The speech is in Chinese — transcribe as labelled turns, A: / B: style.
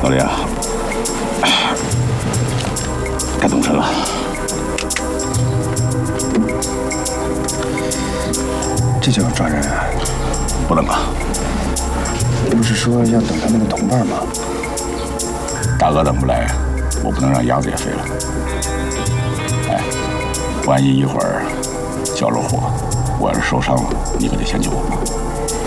A: 小李啊，该动身了。
B: 这就要抓人啊？
A: 不能吧？
B: 不是说要等他那个同伴吗？
A: 大鹅等不来，我不能让鸭子也飞了。哎，万一一会儿交了火，我要是受伤了，你可得先救我。